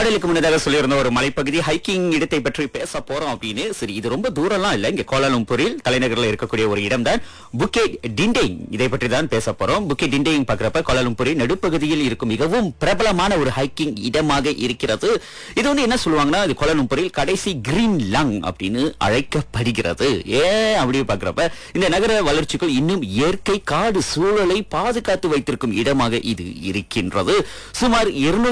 பாடலுக்கு முன்னதாக சொல்லியிருந்த ஒரு மலைப்பகுதி ஹைக்கிங் இடத்தை பற்றி பேச போறோம் அப்படின்னு. சரி, இது ரொம்ப தூரம்லாம் இல்ல, இங்க கோலாலம்பூரில் தலைநகரில் இருக்கக்கூடிய ஒரு இடம் தான் புக்கெட் டிண்டேங். இதை பற்றி தான் பேச போறோம். புக்கெட் டிண்டேங் பாக்குறப்ப கோலாலம்பூரின் நடுப்பகுதியில் இருக்கும் மிகவும் பிரபலமான ஒரு ஹைக்கிங் இடமாக இருக்கிறது. இது வந்து என்ன சொல்லுவாங்கன்னா, இது கோலாலம்பூரில் கடைசி கிரீன் லங் அப்படின்னு அழைக்கப்படுகிறது. ஏன் அப்படி பாக்குறப்ப இந்த நகர வளர்ச்சிக்குள் இன்னும் இயற்கை காடு சூழலை பாதுகாத்து வைத்திருக்கும் இடமாக இது இருக்கின்றது. சுமார்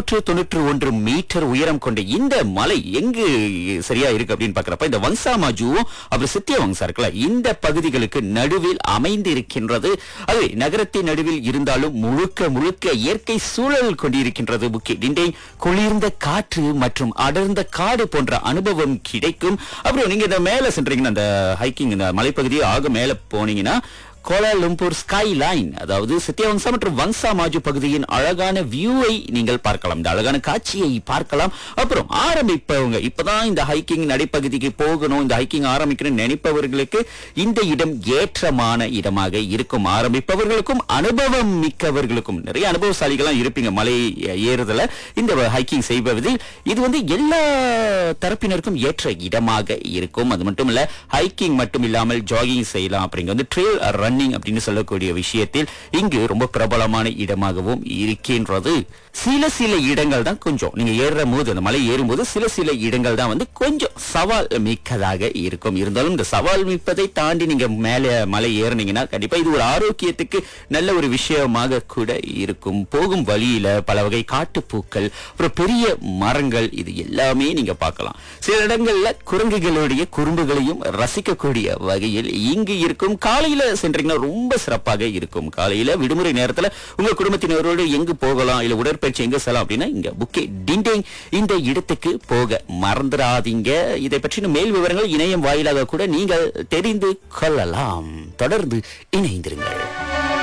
291 மீட்டர் உயரம் கொண்ட இந்த மலை எங்கு சரியா இருக்கு அப்படின்னு பாக்குறப்ப இந்த வங்சா மாஜுவும் அப்புறம் சித்திய வங்சா இருக்குல்ல, இந்த பகுதிகளுக்கு நடுவில் அமைந்து இருக்கின்றது. அது நகரத்தின் நடுவில் இருந்தாலும் முழுக்க முழுக்க இயற்கை சூழல் கொண்டிருக்கின்றது. புக்கெட் டிண்டேங் குளிர்ந்த காற்று மற்றும் அடர்ந்த காடு போன்ற அனுபவம் கிடைக்கும். அப்புறம் நீங்க இந்த மேல சென்றீங்கன்னா, அந்த ஹைக்கிங் இந்த மலைப்பகுதியை ஆக மேல போனீங்கன்னா கோலாலம்பூர் ஸ்கை லைன், அதாவது சித்தியவங்சா மற்றும் வங்சா மாஜு பகுதியின் அழகான வியூவை நீங்கள் பார்க்கலாம், இந்த அழகான காட்சியை பார்க்கலாம். அப்புறம் ஆரம்பிப்பவங்க, இப்பதான் இந்த ஹைக்கிங் நடைப்பகுதிக்கு போகணும், இந்த ஹைக்கிங் ஆரம்பிக்கணும்னு நினைப்பவர்களுக்கு இந்த இடம் ஏற்றமான இடமாக இருக்கும். ஆரம்பிப்பவர்களுக்கும் அனுபவம் மிக்கவர்களுக்கும், நிறைய அனுபவசாலிகளாம் இருப்பீங்க மலை ஏறுதல, இந்த ஹைக்கிங் செய்வதில் இது வந்து எல்லா தரப்பினருக்கும் ஏற்ற இடமாக இருக்கும். அது மட்டும் இல்ல, ஹைக்கிங் மட்டும் இல்லாமல் ஜாகிங் செய்யலாம். அப்படிங்க வந்து ட்ரெயில் ரன்னிங் அப்படின்னு சொல்லக்கூடிய விஷயத்தில் இங்கு ரொம்ப பிரபலமான இடமாகவும் இருக்கின்றது. சில இடங்கள் தான் கொஞ்சம் நீங்க ஏறுற போது, அந்த மலை ஏறும்போது சில இடங்கள் தான் வந்து கொஞ்சம் சவால் மிக்கதாக இருக்கும். இருந்தாலும் இந்த சவால் மிப்பதை தாண்டி நீங்க மேலே மலை ஏறினீங்கன்னா கண்டிப்பா இது ஒரு ஆரோக்கியத்துக்கு நல்ல ஒரு விஷயமாக கூட இருக்கும். போகும் வழியில பல வகை காட்டுப்பூக்கள், அப்புறம் பெரிய மரங்கள், இது எல்லாமே நீங்க பார்க்கலாம். சில இடங்கள்ல குரங்குகளுடைய குறும்புகளையும் ரசிக்கக்கூடிய வகையில் இங்கு இருக்கும். காலையில சென்றீங்கன்னா ரொம்ப சிறப்பாக இருக்கும். காலையில விடுமுறை நேரத்துல உங்க குடும்பத்தினரோடு எங்கு போகலாம், இல்ல உடற்பயிற்சி எங்க செல்லலாம் அப்படின்னா இங்க புக்கெட் டிண்டேங் இந்த இடத்துக்கு போக மறந்துடாதீங்க. இதை பற்றின மேல் விவரங்கள் இணையம் வாயிலாக கூட நீங்கள் தெரிந்து கொள்ளலாம். தொடர்ந்து இணைந்திருங்கள்.